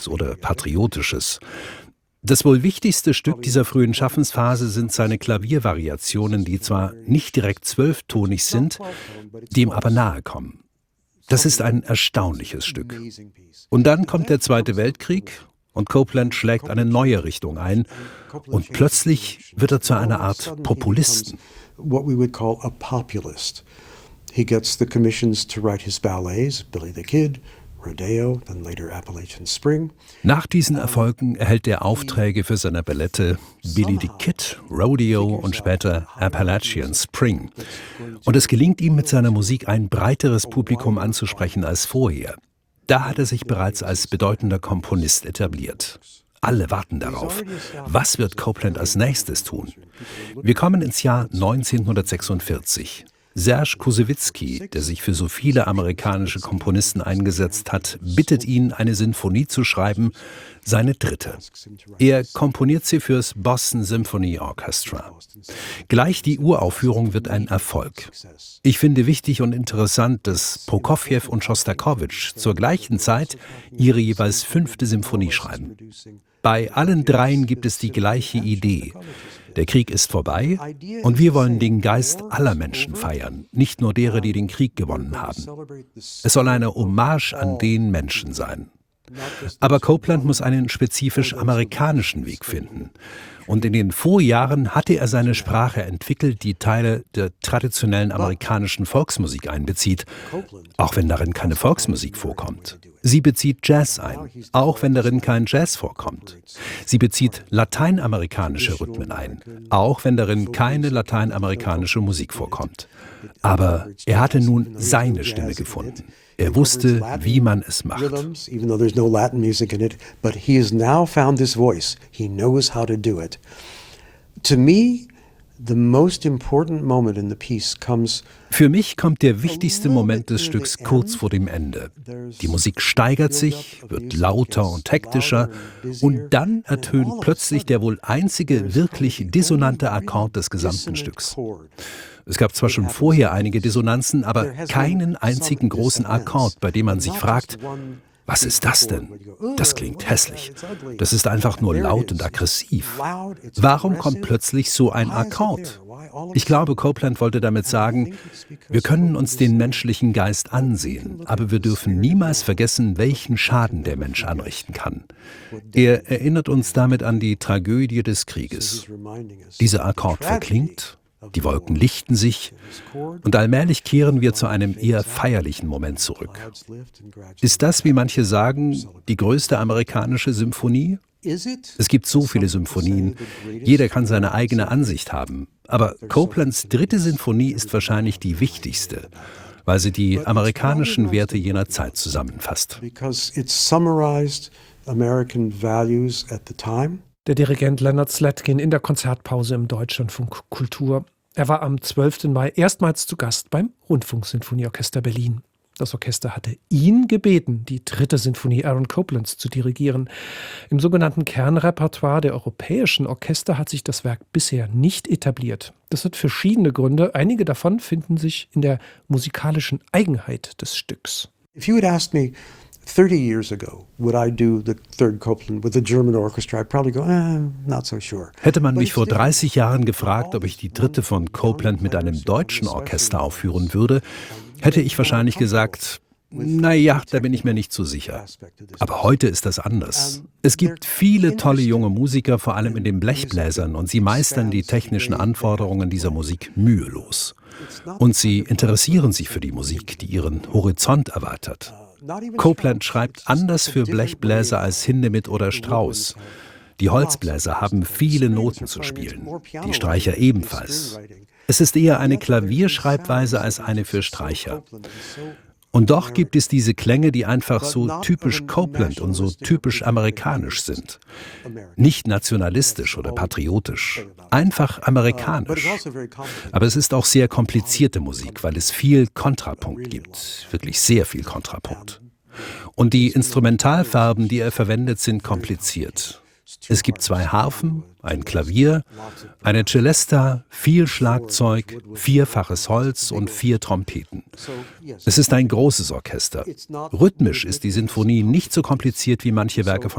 oder Patriotisches. Das wohl wichtigste Stück dieser frühen Schaffensphase sind seine Klaviervariationen, die zwar nicht direkt 12-tonig sind, dem aber nahe kommen. Das ist ein erstaunliches Stück. Und dann kommt der Zweite Weltkrieg und Copland schlägt eine neue Richtung ein und plötzlich wird er zu einer Art Populisten. What we would call a populist. He gets the commissions to write his ballets, Billy the Kid, Rodeo, then later Appalachian Spring. Nach diesen Erfolgen erhält er Aufträge für seine Ballette Billy the Kid, Rodeo und später Appalachian Spring. Und es gelingt ihm mit seiner Musik ein breiteres Publikum anzusprechen als vorher. Da hat er sich bereits als bedeutender Komponist etabliert. Alle warten darauf. Was wird Copland als nächstes tun? Wir kommen ins Jahr 1946. Serge Koussewitzky, der sich für so viele amerikanische Komponisten eingesetzt hat, bittet ihn, eine Sinfonie zu schreiben, seine dritte. Er komponiert sie fürs Boston Symphony Orchestra. Gleich die Uraufführung wird ein Erfolg. Ich finde wichtig und interessant, dass Prokofjew und Schostakowitsch zur gleichen Zeit ihre jeweils 5. Symphonie schreiben. Bei allen dreien gibt es die gleiche Idee. Der Krieg ist vorbei und wir wollen den Geist aller Menschen feiern, nicht nur derer, die den Krieg gewonnen haben. Es soll eine Hommage an den Menschen sein. Aber Copland muss einen spezifisch amerikanischen Weg finden. Und in den Vorjahren hatte er seine Sprache entwickelt, die Teile der traditionellen amerikanischen Volksmusik einbezieht, auch wenn darin keine Volksmusik vorkommt. Sie bezieht Jazz ein, auch wenn darin kein Jazz vorkommt. Sie bezieht lateinamerikanische Rhythmen ein, auch wenn darin keine lateinamerikanische Musik vorkommt. Aber er hatte nun seine Stimme gefunden. Er wusste, wie man es macht. Even though there's no Latin music in it, but he has now found his voice. He knows how to do it. To me, the most important moment in the piece comes. Für mich kommt der wichtigste Moment des Stücks kurz vor dem Ende. Die Musik steigert sich, wird lauter und hektischer und dann ertönt plötzlich der wohl einzige wirklich dissonante Akkord des gesamten Stücks. Es gab zwar schon vorher einige Dissonanzen, aber keinen einzigen großen Akkord, bei dem man sich fragt, was ist das denn? Das klingt hässlich. Das ist einfach nur laut und aggressiv. Warum kommt plötzlich so ein Akkord? Ich glaube, Copland wollte damit sagen, wir können uns den menschlichen Geist ansehen, aber wir dürfen niemals vergessen, welchen Schaden der Mensch anrichten kann. Er erinnert uns damit an die Tragödie des Krieges. Dieser Akkord verklingt. Die Wolken lichten sich und allmählich kehren wir zu einem eher feierlichen Moment zurück. Ist das, wie manche sagen, die größte amerikanische Symphonie? Es gibt so viele Symphonien, jeder kann seine eigene Ansicht haben. Aber Coplands 3. Sinfonie ist wahrscheinlich die wichtigste, weil sie die amerikanischen Werte jener Zeit zusammenfasst. Der Dirigent Leonard Slatkin in der Konzertpause im Deutschlandfunk Kultur. Er war am 12. Mai erstmals zu Gast beim Rundfunksinfonieorchester Berlin. Das Orchester hatte ihn gebeten, die 3. Sinfonie Aaron Coplands zu dirigieren. Im sogenannten Kernrepertoire der europäischen Orchester hat sich das Werk bisher nicht etabliert. Das hat verschiedene Gründe. Einige davon finden sich in der musikalischen Eigenheit des Stücks. If you had asked me 30 years ago, would I do the 3rd Copland with a German orchestra? I'd probably go, not so sure. Hätte man mich vor 30 Jahren gefragt, ob ich die 3. von Copland mit einem deutschen Orchester aufführen würde, hätte ich wahrscheinlich gesagt, naja, da bin ich mir nicht so sicher. Aber heute ist das anders. Es gibt viele tolle junge Musiker, vor allem in den Blechbläsern, und sie meistern die technischen Anforderungen dieser Musik mühelos. Und sie interessieren sich für die Musik, die ihren Horizont erweitert. Copland schreibt anders für Blechbläser als Hindemith oder Strauss. Die Holzbläser haben viele Noten zu spielen, die Streicher ebenfalls. Es ist eher eine Klavierschreibweise als eine für Streicher. Und doch gibt es diese Klänge, die einfach so typisch Copland und so typisch amerikanisch sind. Nicht nationalistisch oder patriotisch, einfach amerikanisch. Aber es ist auch sehr komplizierte Musik, weil es viel Kontrapunkt gibt, wirklich sehr viel Kontrapunkt. Und die Instrumentalfarben, die er verwendet, sind kompliziert. Es gibt 2 Harfen, ein Klavier, eine Celesta, viel Schlagzeug, 4-faches Holz und 4 Trompeten. Es ist ein großes Orchester. Rhythmisch ist die Sinfonie nicht so kompliziert wie manche Werke von